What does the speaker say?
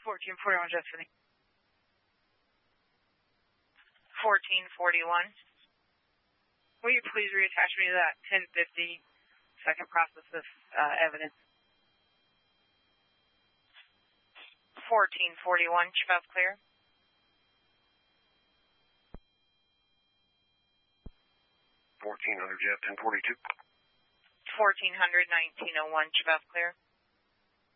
1441, Jeffrey. 1441. Will you please reattach me to that 1050 second process of evidence? 1441, Chavez clear. 1400, Jeff, 1042. 1400, 1901, Chavez clear.